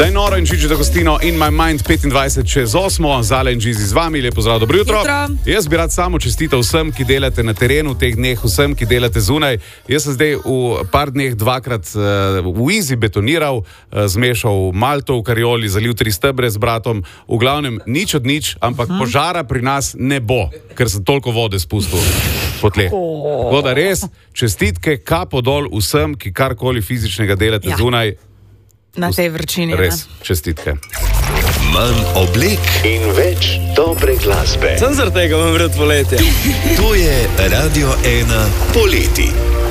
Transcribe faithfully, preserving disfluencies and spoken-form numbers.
Zdaj noro in čiči za gostino In My Mind petindvajset čez osmo, Zale in Džizi z vami, lepo zdrav, dobro jutro. jutro. Jaz bi rad samo čestitev vsem, ki delate na terenu v teh dneh, vsem, ki delate zunaj. Jaz sem zdaj v par dneh dvakrat uh, v Izi betoniral, uh, zmešal malto v karioli, zalil tri stebre z bratom, v glavnem nič od nič, ampak hmm. požara pri nas ne bo, ker sem toliko vode spustil po tleh. Tako da res, čestitke, kapo dol vsem, ki karkoli fizičnega delate ja. zunaj. Na tej vrčini. Res, čestitke. Manj oblek in več dobre glasbe. Sem zaradi tega vam vred poletje. To je Radio ena poleti.